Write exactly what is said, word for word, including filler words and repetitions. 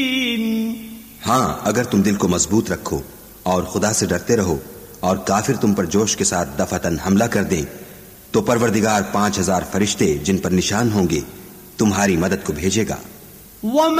हाँ, अगर तुम दिल को मजबूत रखो और खुदा से डरते रहो और काफिर तुम पर जोश के साथ दफातन हमला कर दें, तो परवरदिगार पांच हजार फरिश्ते जिन पर निशान होंगे तुम्हारी मदद को भेजेगा।